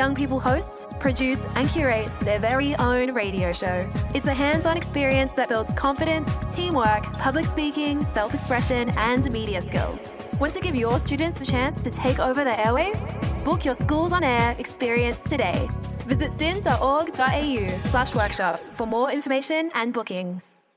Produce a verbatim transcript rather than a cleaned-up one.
young people host, produce, and curate their very own radio show. It's a hands-on experience that builds confidence, teamwork, public speaking, self-expression, and media skills. Want to give your students the chance to take over the airwaves? Book your Schools on Air experience today. Visit sin.org.au slash workshops for more information and bookings.